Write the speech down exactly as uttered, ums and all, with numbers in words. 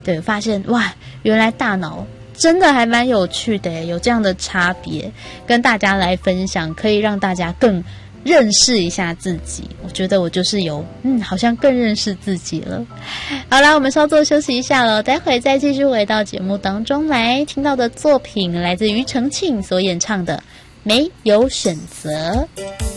对，发现哇，原来大脑真的还蛮有趣的耶，有这样的差别，跟大家来分享，可以让大家更认识一下自己。我觉得我就是有嗯，好像更认识自己了。好啦，我们稍作休息一下了，待会再继续回到节目当中来。听到的作品来自庾澄庆所演唱的《没有选择》。